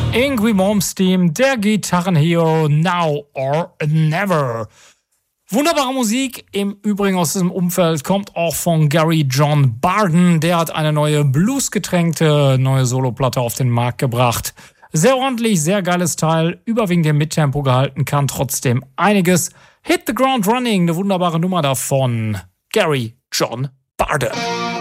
Ingrid Malmsteen, der Gitarrenhero, Now or Never. Wunderbare Musik, im Übrigen aus diesem Umfeld, kommt auch von Gary John Barden. Der hat eine neue bluesgetränkte neue Soloplatte auf den Markt gebracht. Sehr ordentlich, sehr geiles Teil, überwiegend im Mittempo gehalten, kann trotzdem einiges. Hit the Ground Running, eine wunderbare Nummer davon. Gary John Barden.